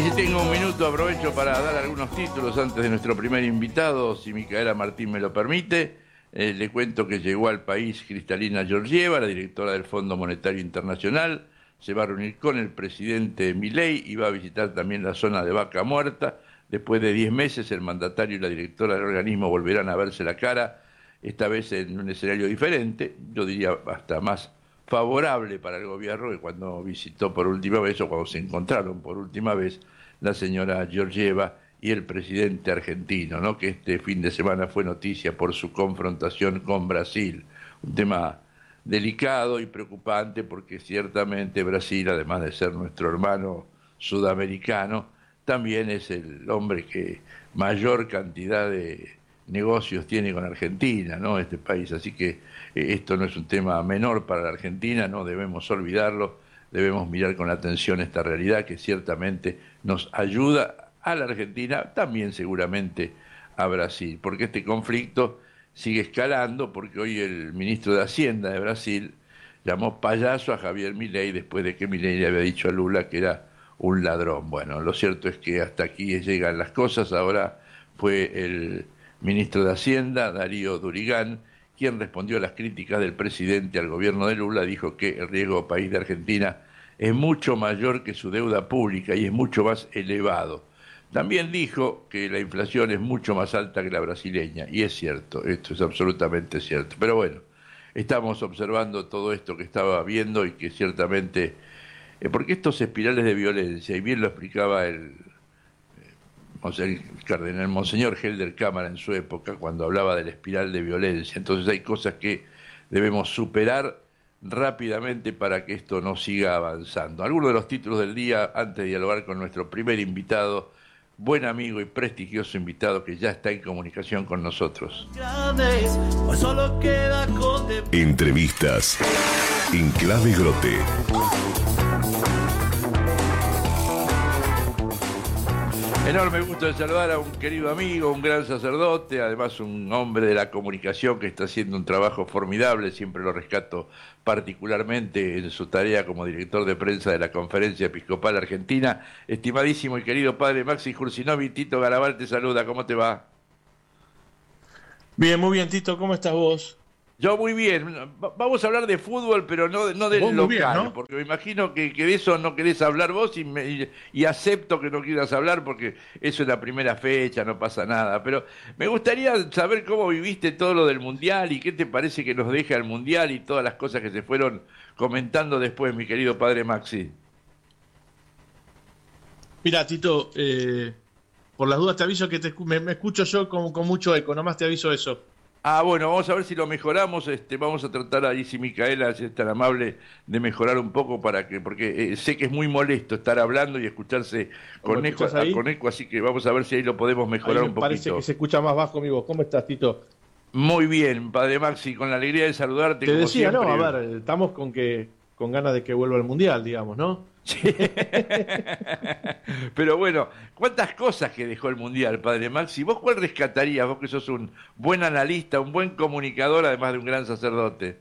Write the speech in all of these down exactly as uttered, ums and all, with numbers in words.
Y si tengo un minuto, aprovecho para dar algunos títulos antes de nuestro primer invitado, si Micaela Martín me lo permite. Eh, le cuento que llegó al país Kristalina Georgieva, la directora del Fondo Monetario Internacional. Se va a reunir con el presidente Milei y va a visitar también la zona de Vaca Muerta. Después de diez meses, el mandatario y la directora del organismo volverán a verse la cara, esta vez en un escenario diferente, yo diría hasta más favorable para el gobierno que cuando visitó por última vez o cuando se encontraron por última vez la señora Georgieva y el presidente argentino, ¿no? Que este fin de semana fue noticia por su confrontación con Brasil. Un tema delicado y preocupante porque ciertamente Brasil, además de ser nuestro hermano sudamericano, también es el hombre que mayor cantidad de negocios tiene con Argentina, ¿no? Este país, así que eh, esto no es un tema menor para la Argentina, no debemos olvidarlo, debemos mirar con atención esta realidad que ciertamente nos ayuda a la Argentina, también seguramente a Brasil, porque este conflicto sigue escalando, porque hoy el ministro de Hacienda de Brasil llamó payaso a Javier Milei después de que Milei le había dicho a Lula que era un ladrón. Bueno, lo cierto es que hasta aquí llegan las cosas. Ahora fue el ministro de Hacienda, Darío Durigán, quien respondió a las críticas del presidente al gobierno de Lula. Dijo que el riesgo país de Argentina es mucho mayor que su deuda pública y es mucho más elevado. También dijo que la inflación es mucho más alta que la brasileña, y es cierto, esto es absolutamente cierto. Pero bueno, estamos observando todo esto que estaba viendo y que ciertamente, eh, porque estos espirales de violencia, y bien lo explicaba el, eh, el cardenal Monseñor Helder Cámara en su época, cuando hablaba de la espiral de violencia, entonces hay cosas que debemos superar rápidamente para que esto no siga avanzando. Algunos de los títulos del día, antes de dialogar con nuestro primer invitado, buen amigo y prestigioso invitado que ya está en comunicación con nosotros. Entrevistas en Clave Grote. Enorme gusto de saludar a un querido amigo, un gran sacerdote, además un hombre de la comunicación que está haciendo un trabajo formidable, siempre lo rescato particularmente en su tarea como director de prensa de la Conferencia Episcopal Argentina. Estimadísimo y querido padre Maxi Jursinovi, Tito Garabal te saluda, ¿cómo te va? Bien, muy bien, Tito, ¿cómo estás vos? Yo muy bien. Vamos a hablar de fútbol, pero no, no del local, bien, ¿no? Porque me imagino que, que de eso no querés hablar vos y, me, y, y acepto que no quieras hablar porque eso es la primera fecha, no pasa nada. Pero me gustaría saber cómo viviste todo lo del Mundial y qué te parece que nos deja el Mundial y todas las cosas que se fueron comentando después, mi querido padre Maxi. Mira, Tito, eh, por las dudas te aviso que te, me, me escucho yo con, con mucho eco, nomás te aviso eso. Ah, bueno, vamos a ver si lo mejoramos, este, vamos a tratar ahí si Micaela es tan amable de mejorar un poco para que, porque eh, sé que es muy molesto estar hablando y escucharse con eco, con eco, así que vamos a ver si ahí lo podemos mejorar ahí me un poquito. Parece que se escucha más bajo mi voz. ¿Cómo estás, Tito? Muy bien, padre Maxi, con la alegría de saludarte. Te como decía, siempre. no, a ver, estamos con que con ganas de que vuelva al Mundial, digamos, ¿no? Sí. Pero bueno, ¿cuántas cosas que dejó el Mundial, padre Maxi? ¿Vos cuál rescatarías, vos que sos un buen analista, un buen comunicador, además de un gran sacerdote?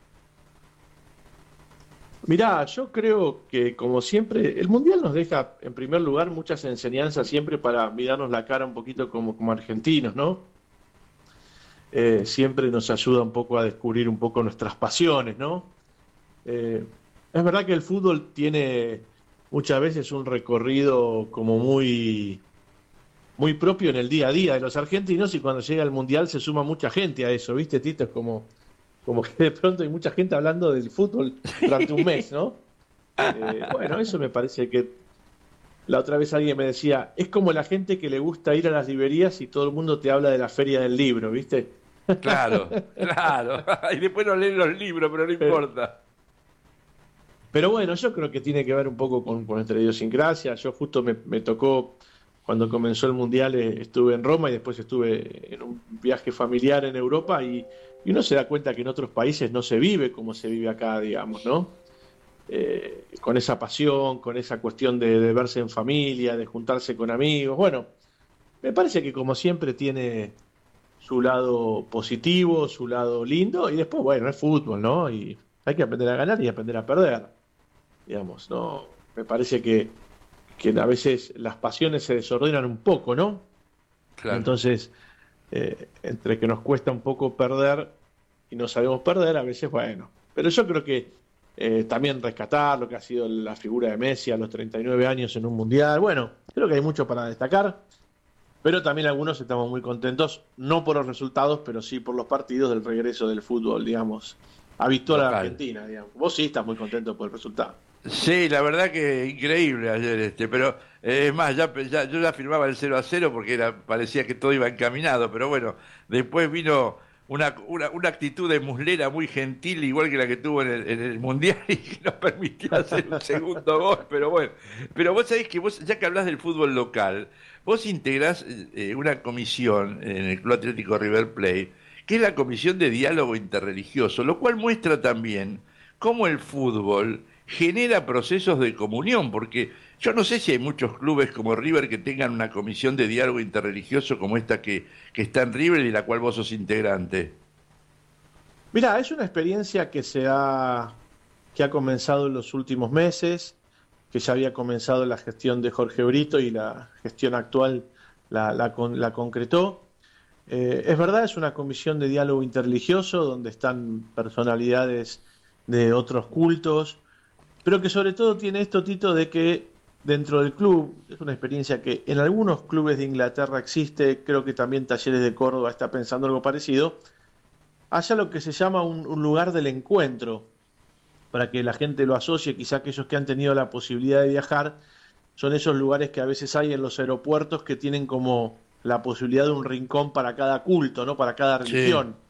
Mirá, yo creo que, como siempre, el Mundial nos deja, en primer lugar, muchas enseñanzas siempre para mirarnos la cara un poquito como, como argentinos, ¿no? Eh, siempre nos ayuda un poco a descubrir un poco nuestras pasiones, ¿no? Eh, es verdad que el fútbol tiene muchas veces un recorrido como muy, muy propio en el día a día de los argentinos, y cuando llega el Mundial se suma mucha gente a eso, ¿viste, Tito? Es como, como que de pronto hay mucha gente hablando del fútbol durante un mes, ¿no? Eh, bueno, eso me parece que... La otra vez alguien me decía, es como la gente que le gusta ir a las librerías y todo el mundo te habla de la feria del libro, ¿viste? Claro, claro. Y después no leen los libros, pero no importa. Pero bueno, yo creo que tiene que ver un poco con, con nuestra idiosincrasia. Yo justo me, me tocó, cuando comenzó el Mundial, eh, estuve en Roma y después estuve en un viaje familiar en Europa y, y uno se da cuenta que en otros países no se vive como se vive acá, digamos, ¿no? Eh, con esa pasión, con esa cuestión de, de verse en familia, de juntarse con amigos. Bueno, me parece que como siempre tiene su lado positivo, su lado lindo, y después, bueno, es fútbol, ¿no? Y hay que aprender a ganar y aprender a perder. Digamos, no, me parece que, que a veces las pasiones se desordenan un poco, ¿no? Claro. Entonces, eh, entre que nos cuesta un poco perder y no sabemos perder, a veces, bueno. Pero yo creo que eh, también rescatar lo que ha sido la figura de Messi a los treinta y nueve años en un mundial. Bueno, creo que hay mucho para destacar, pero también algunos estamos muy contentos, no por los resultados, pero sí por los partidos del regreso del fútbol, digamos, habitual a la Argentina, digamos. Vos sí estás muy contento por el resultado. Sí, la verdad que increíble ayer, este, pero eh, es más, ya, ya- yo ya firmaba el cero a cero porque era, parecía que todo iba encaminado, pero bueno, después vino una, una, una actitud de muslera muy gentil, igual que la que tuvo en el, en el Mundial y que nos permitió hacer un segundo gol, pero bueno, pero vos sabés que vos, ya que hablas del fútbol local, vos integrás eh, una comisión en el Club Atlético River Plate, que es la Comisión de Diálogo Interreligioso, lo cual muestra también cómo el fútbol genera procesos de comunión, porque yo no sé si hay muchos clubes como River que tengan una comisión de diálogo interreligioso como esta que, que está en River y de la cual vos sos integrante. Mira, es una experiencia que se ha, que ha comenzado en los últimos meses, que ya había comenzado la gestión de Jorge Brito y la gestión actual la, la, con- la concretó. Eh, es verdad, es una comisión de diálogo interreligioso donde están personalidades de otros cultos, pero que sobre todo tiene esto, Tito, de que dentro del club, es una experiencia que en algunos clubes de Inglaterra existe, creo que también Talleres de Córdoba está pensando algo parecido, haya lo que se llama un, un lugar del encuentro, para que la gente lo asocie, quizá aquellos que han tenido la posibilidad de viajar, son esos lugares que a veces hay en los aeropuertos que tienen como la posibilidad de un rincón para cada culto, ¿no? Para cada Sí. religión.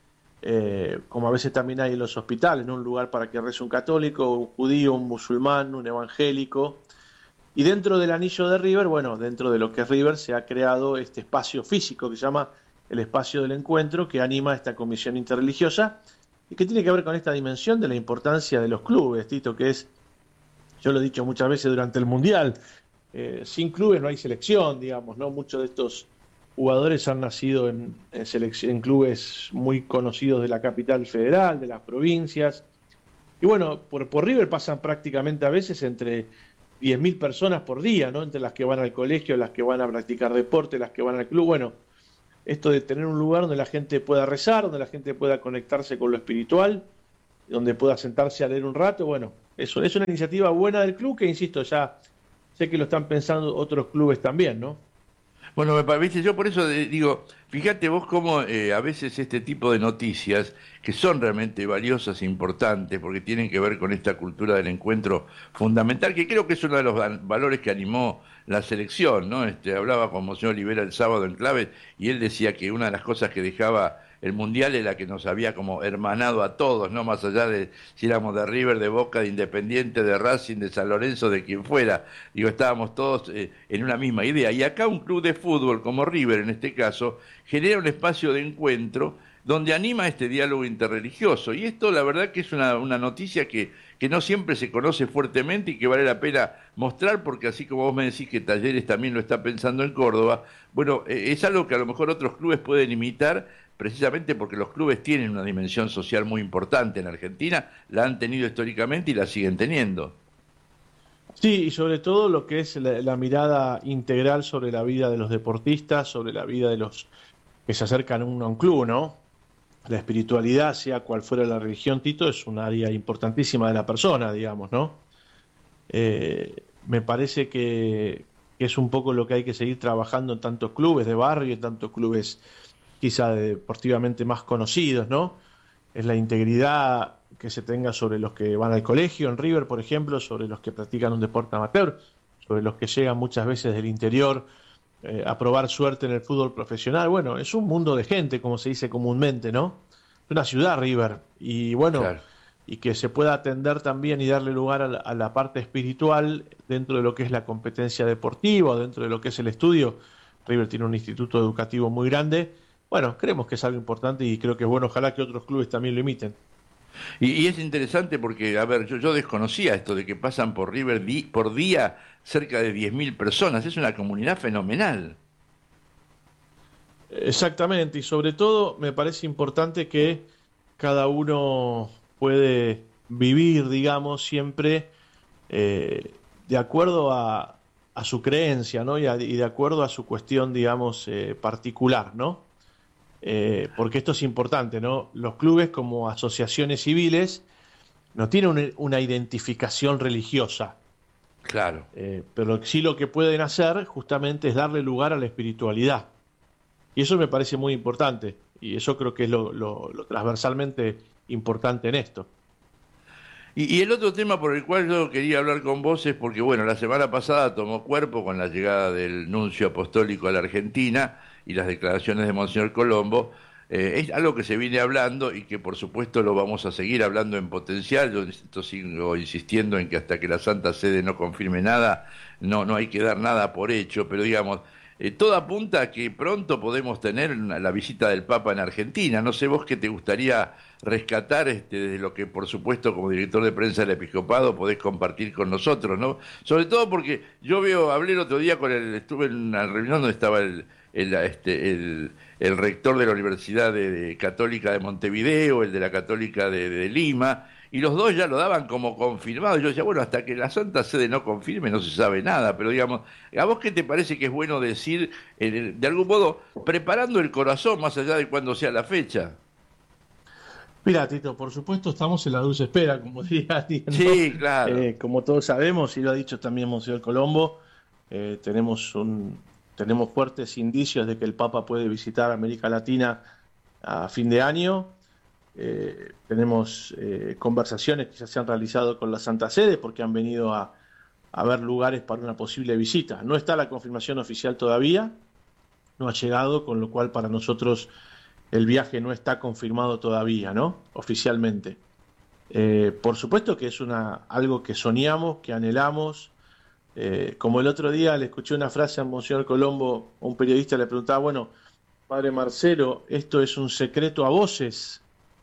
Eh, como a veces también hay en los hospitales, ¿no? Un lugar para que rece un católico, un judío, un musulmán, un evangélico. Y dentro del anillo de River, bueno, dentro de lo que es River, se ha creado este espacio físico que se llama el espacio del encuentro, que anima a esta comisión interreligiosa y que tiene que ver con esta dimensión de la importancia de los clubes, Tito, que es, yo lo he dicho muchas veces durante el Mundial, eh, sin clubes no hay selección, digamos, ¿no? Muchos de estos jugadores han nacido en, en, selec- en clubes muy conocidos de la capital federal, de las provincias. Y bueno, por, por River pasan prácticamente a veces entre diez mil personas por día, ¿no? Entre las que van al colegio, las que van a practicar deporte, las que van al club. Bueno, esto de tener un lugar donde la gente pueda rezar, donde la gente pueda conectarse con lo espiritual, donde pueda sentarse a leer un rato, bueno, eso es una iniciativa buena del club que, insisto, ya sé que lo están pensando otros clubes también, ¿no? Bueno, me parece, yo por eso eh, digo, fíjate vos cómo eh, a veces este tipo de noticias, que son realmente valiosas e importantes, porque tienen que ver con esta cultura del encuentro fundamental, que creo que es uno de los val- valores que animó la selección, ¿no? Este, hablaba con Monseñor Olivera el sábado en Claves, y él decía que una de las cosas que dejaba el Mundial era que nos había como hermanado a todos, ¿no? Más allá de si éramos de River, de Boca, de Independiente, de Racing, de San Lorenzo, de quien fuera. Digo, estábamos todos eh, en una misma idea. Y acá un club de fútbol como River, en este caso, genera un espacio de encuentro donde anima este diálogo interreligioso. Y esto, la verdad, que es una, una noticia que, que no siempre se conoce fuertemente y que vale la pena mostrar, porque así como vos me decís que Talleres también lo está pensando en Córdoba, bueno, eh, es algo que a lo mejor otros clubes pueden imitar, precisamente porque los clubes tienen una dimensión social muy importante en Argentina, la han tenido históricamente y la siguen teniendo. Sí, y sobre todo lo que es la, la mirada integral sobre la vida de los deportistas, sobre la vida de los que se acercan a un, a un club, ¿no? La espiritualidad, sea cual fuera la religión, Tito, es un área importantísima de la persona, digamos, ¿no? Eh, me parece que, que es un poco lo que hay que seguir trabajando en tantos clubes de barrio, en tantos clubes quizá deportivamente más conocidos, ¿no? Es la integridad que se tenga sobre los que van al colegio, en River, por ejemplo, sobre los que practican un deporte amateur, sobre los que llegan muchas veces del interior eh, a probar suerte en el fútbol profesional. Bueno, es un mundo de gente, como se dice comúnmente, ¿no? Es una ciudad, River, y bueno, Claro. y que se pueda atender también y darle lugar a la, a la parte espiritual dentro de lo que es la competencia deportiva, o dentro de lo que es el estudio. River tiene un instituto educativo muy grande. Bueno, creemos que es algo importante y creo que es bueno, ojalá que otros clubes también lo imiten. Y, y es interesante porque, a ver, yo, yo desconocía esto de que pasan por River di- por día cerca de diez mil personas. Es una comunidad fenomenal. Exactamente, y sobre todo me parece importante que cada uno puede vivir, digamos, siempre eh, de acuerdo a, a su creencia, ¿no? Y, a, y de acuerdo a su cuestión, digamos, eh, particular, ¿no? Eh, porque esto es importante, ¿no? Los clubes como asociaciones civiles no tienen una, una identificación religiosa. Claro. Eh, pero sí lo que pueden hacer justamente es darle lugar a la espiritualidad. Y eso me parece muy importante. Y eso creo que es lo, lo, lo transversalmente importante en esto. Y, y el otro tema por el cual yo quería hablar con vos es porque, bueno, la semana pasada tomó cuerpo con la llegada del nuncio apostólico a la Argentina y las declaraciones de Monseñor Colombo. Eh, es algo que se viene hablando y que por supuesto lo vamos a seguir hablando en potencial. Yo esto sigo insistiendo en que hasta que la Santa Sede no confirme nada, no, no hay que dar nada por hecho, pero digamos, eh, todo apunta a que pronto podemos tener una, la visita del Papa en Argentina. No sé vos qué te gustaría rescatar este, desde lo que por supuesto como director de prensa del Episcopado podés compartir con nosotros, ¿no? Sobre todo porque yo veo, hablé el otro día con el, estuve en una reunión donde estaba el El, este, el, el rector de la Universidad de, de Católica de Montevideo, el de la Católica de, de Lima, y los dos ya lo daban como confirmado. Yo decía, bueno, hasta que la Santa Sede no confirme no se sabe nada, pero digamos, ¿a vos qué te parece que es bueno decir, eh, de algún modo, preparando el corazón más allá de cuándo sea la fecha? Mira, Tito, por supuesto estamos en la dulce espera, como diría, ¿no? Sí, claro. Eh, como todos sabemos, y lo ha dicho también Monseñor Colombo, eh, tenemos un... Tenemos fuertes indicios de que el Papa puede visitar América Latina a fin de año. Eh, tenemos eh, conversaciones que ya se han realizado con la Santa Sede porque han venido a, a ver lugares para una posible visita. No está la confirmación oficial todavía, no ha llegado, con lo cual para nosotros el viaje no está confirmado todavía, ¿no? Oficialmente. Eh, por supuesto que es una, algo que soñamos, que anhelamos. Eh, como el otro día le escuché una frase a Monseñor Colombo, un periodista le preguntaba, bueno, padre Marcelo, esto es un secreto a voces.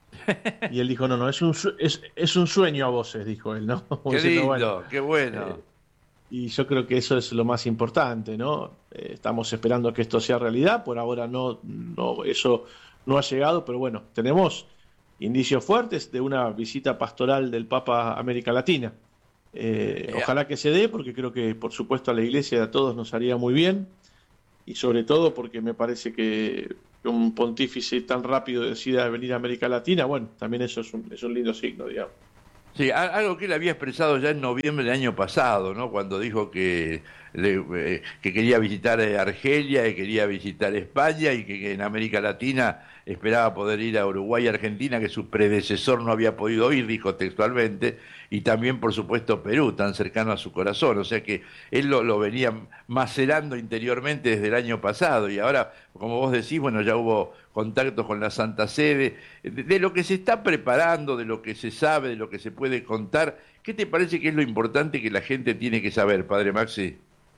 Y él dijo, no, no, es un, es, es un sueño a voces, dijo él, ¿no? Qué diciendo, lindo, bueno, qué bueno. Eh, y yo creo que eso es lo más importante, ¿no? Eh, estamos esperando que esto sea realidad, por ahora no, no, eso no ha llegado, pero bueno, tenemos indicios fuertes de una visita pastoral del Papa a América Latina. Eh, ojalá que se dé, porque creo que por supuesto a la Iglesia y a todos nos haría muy bien, y sobre todo porque me parece que un pontífice tan rápido decida venir a América Latina, bueno, también eso es un, es un lindo signo, digamos. Sí, algo que él había expresado ya en noviembre del año pasado, ¿no? Cuando dijo que, le, eh, que quería visitar Argelia y quería visitar España y que, que en América Latina esperaba poder ir a Uruguay y Argentina, que su predecesor no había podido ir, dijo textualmente, y también, por supuesto, Perú, tan cercano a su corazón. O sea que él lo, lo venía macerando interiormente desde el año pasado y ahora, como vos decís, bueno, ya hubo contactos con la Santa Sede, de, de lo que se está preparando, de lo que se sabe, de lo que se puede contar. ¿Qué te parece que es lo importante que la gente tiene que saber, Padre Maxi?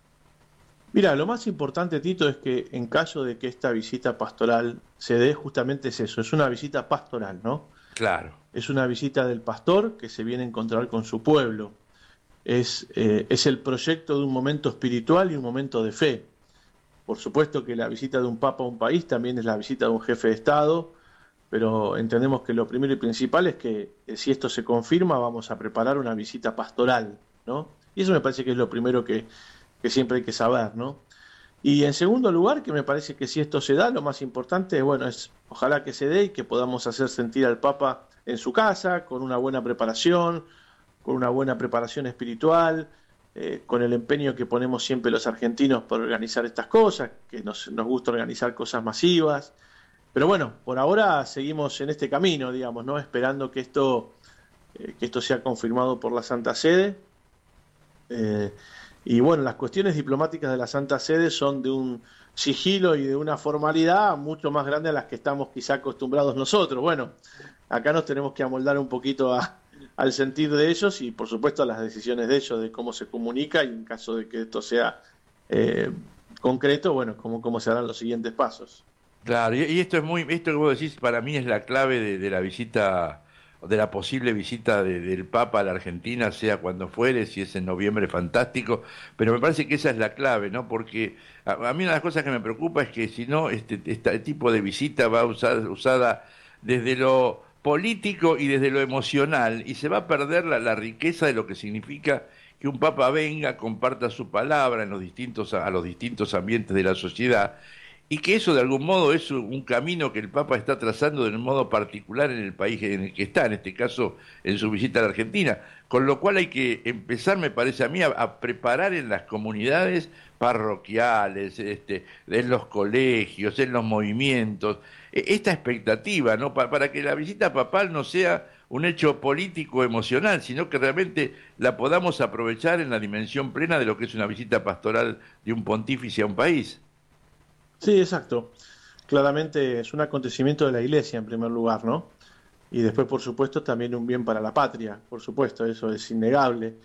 Mira, lo más importante, Tito, es que en caso de que esta visita pastoral se dé, justamente es eso, es una visita pastoral, ¿no? Claro. Es una visita del pastor que se viene a encontrar con su pueblo. Es, eh, es el proyecto de un momento espiritual y un momento de fe. Por supuesto que la visita de un papa a un país también es la visita de un jefe de Estado, pero entendemos que lo primero y principal es que eh, si esto se confirma, vamos a preparar una visita pastoral, ¿no? Y eso me parece que es lo primero que, que siempre hay que saber, ¿no? Y en segundo lugar, que me parece que si esto se da, lo más importante, bueno, es ojalá que se dé y que podamos hacer sentir al Papa en su casa, con una buena preparación, con una buena preparación espiritual, eh, con el empeño que ponemos siempre los argentinos por organizar estas cosas, que nos, nos gusta organizar cosas masivas. Pero bueno, por ahora seguimos en este camino, digamos, ¿no? Esperando que esto, eh, que esto sea confirmado por la Santa Sede. Eh, y bueno, las cuestiones diplomáticas de la Santa Sede son de un sigilo y de una formalidad mucho más grande a las que estamos quizá acostumbrados nosotros. Bueno, acá nos tenemos que amoldar un poquito a, al sentir de ellos y por supuesto a las decisiones de ellos, de cómo se comunica y en caso de que esto sea eh, concreto, bueno, cómo, cómo se harán los siguientes pasos. Claro, y, y esto es muy, esto que vos decís para mí es la clave de, de la visita, de la posible visita de, del Papa a la Argentina, sea cuando fuere, si es en noviembre, fantástico, pero me parece que esa es la clave, ¿no? Porque a, a mí una de las cosas que me preocupa es que si no, este, este tipo de visita va a usar, usada desde lo político y desde lo emocional, y se va a perder la, la riqueza de lo que significa que que un papa venga, comparta su palabra en los distintos, a los distintos ambientes de la sociedad, y que eso de algún modo es un camino que el Papa está trazando de un modo particular en el país en el que está, en este caso en su visita a la Argentina, con lo cual hay que empezar, me parece a mí, a, a preparar en las comunidades parroquiales, este, en los colegios, en los movimientos, esta expectativa, ¿no? Pa- para que la visita papal no sea un hecho político emocional, sino que realmente la podamos aprovechar en la dimensión plena de lo que es una visita pastoral de un pontífice a un país. Sí, exacto. Claramente es un acontecimiento de la Iglesia en primer lugar, ¿no? Y después, por supuesto, también un bien para la patria, por supuesto, eso es innegable.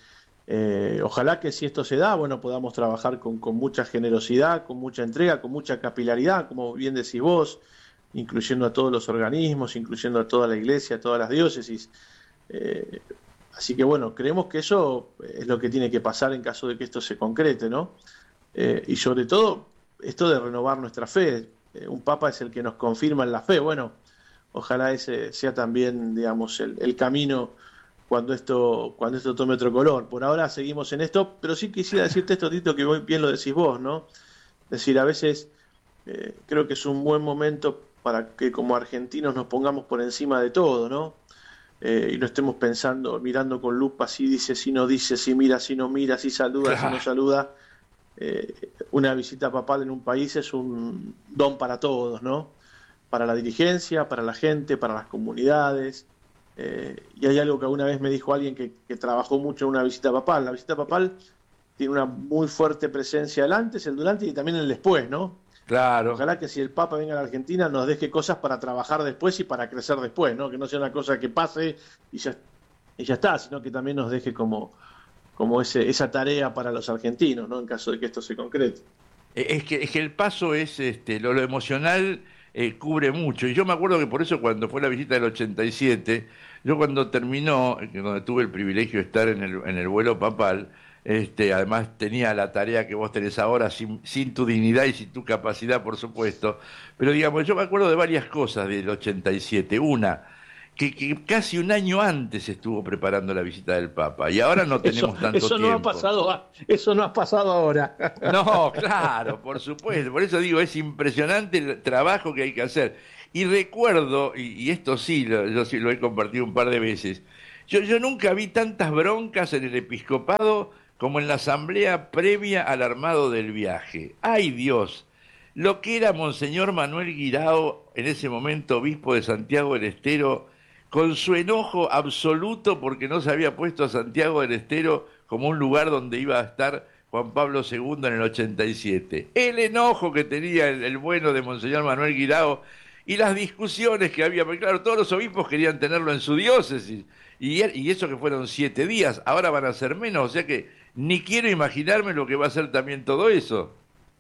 Eh, ojalá que si esto se da, bueno, podamos trabajar con, con mucha generosidad, con mucha entrega, con mucha capilaridad, como bien decís vos, incluyendo a todos los organismos, incluyendo a toda la Iglesia, a todas las diócesis. Eh, así que bueno, creemos que eso es lo que tiene que pasar en caso de que esto se concrete, ¿no? Eh, y sobre todo, esto de renovar nuestra fe. Eh, un papa es el que nos confirma en la fe. Bueno, ojalá ese sea también, digamos, el, el camino cuando esto, cuando esto tome otro color. Por ahora seguimos en esto, pero sí quisiera decirte esto, Tito, que muy bien lo decís vos, ¿no? Es decir, a veces eh, creo que es un buen momento para que como argentinos nos pongamos por encima de todo, ¿no? Eh, y no estemos pensando, mirando con lupa si dice, si no dice, si mira, si no mira, si saluda, Claro. si no saluda. Eh, una visita papal en un país es un don para todos, ¿no? Para la dirigencia, para la gente, para las comunidades. Eh, y hay algo que alguna vez me dijo alguien que, que trabajó mucho en una visita papal. La visita papal tiene una muy fuerte presencia el antes, el durante y también el después, ¿no? Claro. Ojalá que si el Papa venga a la Argentina nos deje cosas para trabajar después y para crecer después, ¿no? Que no sea una cosa que pase y ya, y ya está, sino que también nos deje como, como ese, esa tarea para los argentinos, ¿no? En caso de que esto se concrete. Es que, es que el paso es, este, lo, lo emocional eh, cubre mucho. Y yo me acuerdo que por eso cuando fue la visita del ochenta y siete, yo cuando terminó, eh, donde tuve el privilegio de estar en el, en el vuelo papal, este, además tenía la tarea que vos tenés ahora sin, sin tu dignidad y sin tu capacidad, por supuesto. Pero digamos, yo me acuerdo de varias cosas del ochenta y siete. Una, que, que casi un año antes estuvo preparando la visita del Papa y ahora no tenemos Eso, tanto eso tiempo. no ha pasado, a- eso no ha pasado ahora. No, claro, por supuesto. Por eso digo, es impresionante el trabajo que hay que hacer. Y recuerdo, y, y esto sí, lo, yo sí lo he compartido un par de veces, yo, yo nunca vi tantas broncas en el episcopado como en la asamblea previa al armado del viaje. ¡Ay Dios! Lo que era Monseñor Manuel Guirao, en ese momento obispo de Santiago del Estero, con su enojo absoluto porque no se había puesto a Santiago del Estero como un lugar donde iba a estar Juan Pablo segundo en el ochenta y siete. El enojo que tenía el, el bueno de Monseñor Manuel Guirao y las discusiones que había, porque claro, todos los obispos querían tenerlo en su diócesis, y, y eso que fueron siete días, ahora van a ser menos, o sea que ni quiero imaginarme lo que va a ser también todo eso.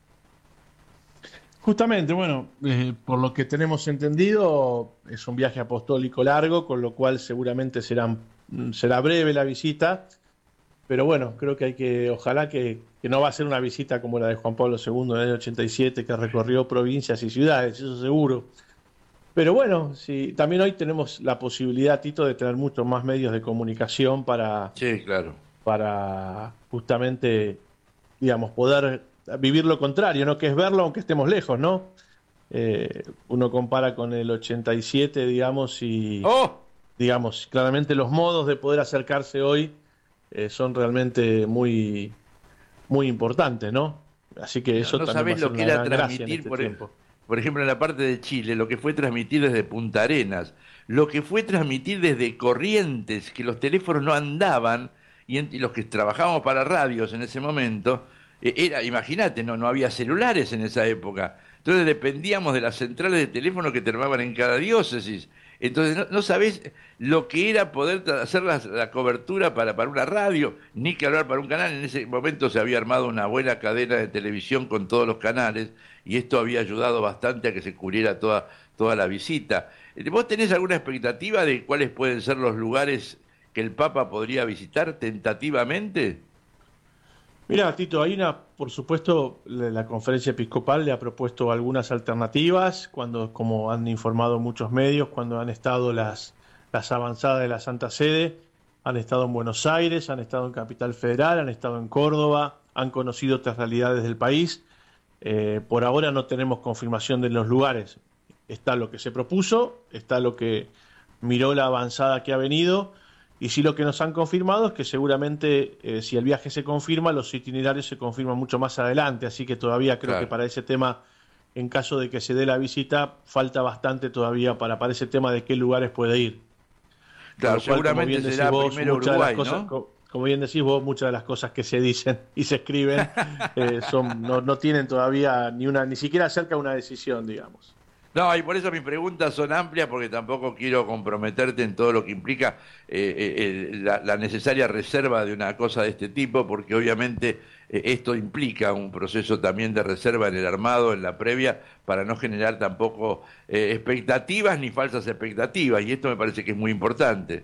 Justamente, bueno, eh, por lo que tenemos entendido, es un viaje apostólico largo, con lo cual seguramente será, será breve la visita, pero bueno, creo que hay que, ojalá que, que no va a ser una visita como la de Juan Pablo segundo en el año ochenta y siete, que recorrió provincias y ciudades, eso seguro. Pero bueno, sí, también hoy tenemos la posibilidad, Tito, de tener muchos más medios de comunicación para, Sí, claro. para justamente, digamos, poder vivir lo contrario, ¿no? Que es verlo aunque estemos lejos, ¿no? Eh, uno compara con el ochenta y siete, digamos, y ¡Oh! digamos, claramente los modos de poder acercarse hoy eh, son realmente muy, muy importantes, ¿no? Así que eso No también sabés va a ser lo que una era gran gracia en transmitir, este por, tiempo. por ejemplo, en la parte de Chile, lo que fue transmitir desde Punta Arenas, lo que fue transmitir desde Corrientes, que los teléfonos no andaban, y, en- y los que trabajábamos para radios en ese momento, eh, era, imagínate, no, no había celulares en esa época. Entonces dependíamos de las centrales de teléfono que terminaban en cada diócesis. Entonces no, no sabés lo que era poder tra- hacer la, la cobertura para, para una radio, ni que hablar para un canal. En ese momento se había armado una buena cadena de televisión con todos los canales y esto había ayudado bastante a que se cubriera toda, toda la visita. Eh, ¿Vos tenés alguna expectativa de cuáles pueden ser los lugares que el Papa podría visitar tentativamente? Mira, Tito, hay una, por supuesto, la la conferencia episcopal le ha propuesto algunas alternativas, cuando, como han informado muchos medios, cuando han estado las, las avanzadas de la Santa Sede, han estado en Buenos Aires, han estado en Capital Federal, han estado en Córdoba, han conocido otras realidades del país. Eh, por ahora no tenemos confirmación de los lugares. Está lo que se propuso, está lo que miró la avanzada que ha venido, y sí lo que nos han confirmado es que seguramente eh, si el viaje se confirma, los itinerarios se confirman mucho más adelante, así que todavía creo Claro. que para ese tema, en caso de que se dé la visita, falta bastante todavía para, para ese tema de qué lugares puede ir. Claro, Con lo cual, como seguramente bien decís será vos, primero muchas de las Uruguay, cosas- ¿no? co- Como bien decís vos, muchas de las cosas que se dicen y se escriben eh, son, no, no tienen todavía ni una, ni siquiera cerca de una decisión, digamos. No, y por eso mis preguntas son amplias, porque tampoco quiero comprometerte en todo lo que implica eh, eh, la, la necesaria reserva de una cosa de este tipo, porque obviamente eh, esto implica un proceso también de reserva en el armado, en la previa, para no generar tampoco eh, expectativas ni falsas expectativas, y esto me parece que es muy importante.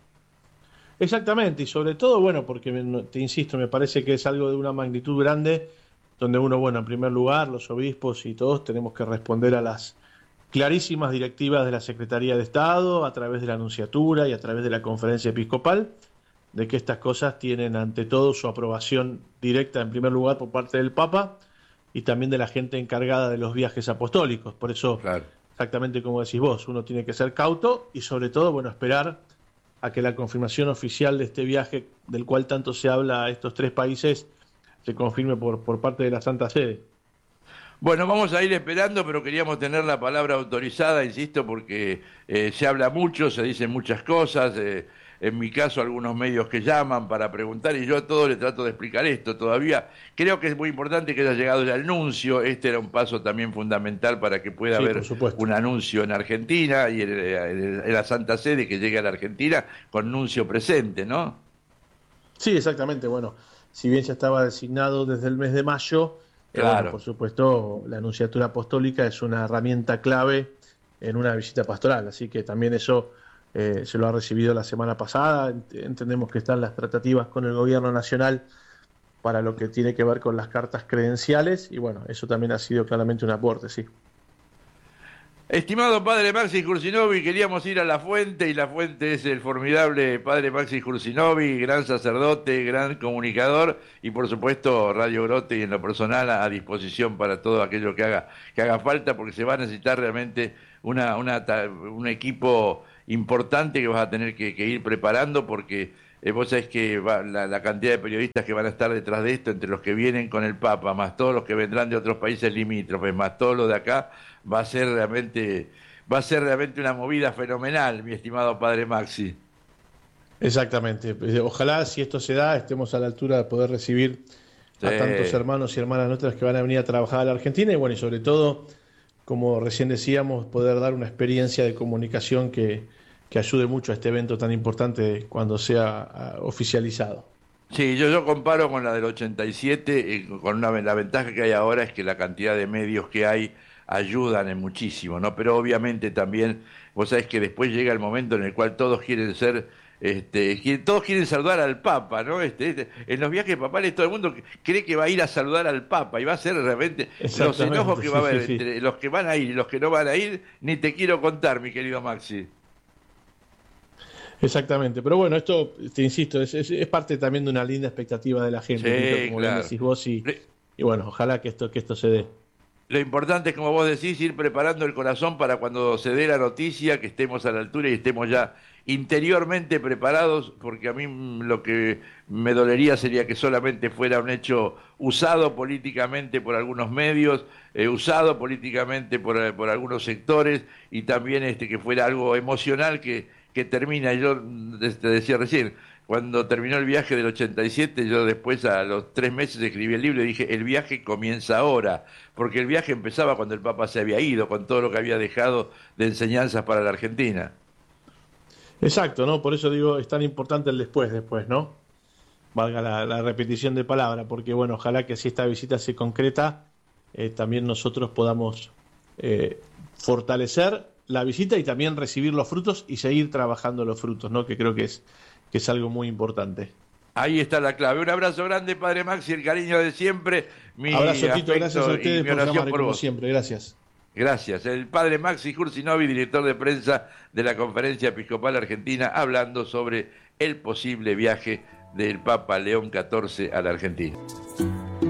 Exactamente, y sobre todo, bueno, porque me- te insisto, me parece que es algo de una magnitud grande, donde uno, bueno, en primer lugar, los obispos y todos tenemos que responder a las clarísimas directivas de la Secretaría de Estado, a través de la Anunciatura y a través de la Conferencia Episcopal, de que estas cosas tienen ante todo su aprobación directa, en primer lugar, por parte del Papa y también de la gente encargada de los viajes apostólicos. Por eso, Claro. exactamente como decís vos, uno tiene que ser cauto y sobre todo, bueno, esperar a que la confirmación oficial de este viaje, del cual tanto se habla a estos tres países, se confirme por, por parte de la Santa Sede. Bueno, vamos a ir esperando, pero queríamos tener la palabra autorizada, insisto, porque eh, se habla mucho, se dicen muchas cosas. Eh, en mi caso, algunos medios que llaman para preguntar, y yo a todos les trato de explicar esto. Todavía creo que es muy importante que haya llegado el anuncio. Este era un paso también fundamental para que pueda Sí, haber por supuesto. un anuncio en Argentina y en, en- en la Santa Sede que llegue a la Argentina con anuncio presente, ¿no? Sí, exactamente. Bueno, si bien ya estaba designado desde el mes de mayo, eh, Claro. bueno, por supuesto, la Anunciatura Apostólica es una herramienta clave en una visita pastoral, así que también eso eh, se lo ha recibido la semana pasada. Ent- Entendemos que están las tratativas con el Gobierno Nacional para lo que tiene que ver con las cartas credenciales, y bueno, eso también ha sido claramente un aporte, sí. Estimado padre Maxi Cursinovi, queríamos ir a la fuente, y la fuente es el formidable padre Maxi Cursinovi, gran sacerdote, gran comunicador, y por supuesto Radio Grote y en lo personal a, a disposición para todo aquello que haga, que haga falta, porque se va a necesitar realmente una, una, ta- un equipo importante que vas a tener que, que ir preparando, porque eh, vos sabés que va- la, la cantidad de periodistas que van a estar detrás de esto, entre los que vienen con el Papa, más todos los que vendrán de otros países limítrofes, más todos los de acá, va a ser realmente, va a ser realmente una movida fenomenal, mi estimado padre Maxi. Exactamente. Ojalá, si esto se da, estemos a la altura de poder recibir a Sí. tantos hermanos y hermanas nuestras que van a venir a trabajar a la Argentina, y bueno, y sobre todo, como recién decíamos, poder dar una experiencia de comunicación que, que ayude mucho a este evento tan importante cuando sea ah, oficializado. Sí, yo, yo comparo con la del ochenta y siete, eh, con una, la ventaja que hay ahora es que la cantidad de medios que hay ayudan en muchísimo, ¿no? Pero obviamente también, vos sabés que después llega el momento en el cual todos quieren ser, este, quieren- todos quieren saludar al Papa, ¿no? Este, este, en los viajes papales todo el mundo cree que va a ir a saludar al Papa y va a ser realmente los Exactamente, enojos que va a sí, haber sí, sí. entre los que van a ir y los que no van a ir, ni te quiero contar, mi querido Maxi. Exactamente, pero bueno, esto, te insisto, es, es, es parte también de una linda expectativa de la gente, Sí, Tito, como bien claro. decís vos, y, Le- y bueno, ojalá que esto, que esto se dé. Lo importante es, como vos decís, ir preparando el corazón para cuando se dé la noticia, que estemos a la altura y estemos ya interiormente preparados, porque a mí mm, lo que me dolería sería que solamente fuera un hecho usado políticamente por algunos medios, eh, usado políticamente por, eh, por algunos sectores, y también este que fuera algo emocional que, que termina. Yo mm, te decía recién, cuando terminó el viaje del ochenta y siete, yo después a los tres meses escribí el libro y dije, el viaje comienza ahora, porque el viaje empezaba cuando el Papa se había ido, con todo lo que había dejado de enseñanzas para la Argentina. Exacto, ¿no? Por eso digo, es tan importante el después, después, ¿no? Valga la, la repetición de palabra, porque bueno, ojalá que si esta visita se concreta, eh, también nosotros podamos eh, fortalecer la visita y también recibir los frutos y seguir trabajando los frutos, ¿no? Que creo que es, que es algo muy importante. Ahí está la clave. Un abrazo grande, padre Maxi, el cariño de siempre. Mi Abrazo, Tito, afecto gracias a y ustedes mi por oración llamar, por como vos. siempre, gracias. Gracias. El padre Maxi Cursinovi, director de prensa de la Conferencia Episcopal Argentina, hablando sobre el posible viaje del Papa León catorce a la Argentina.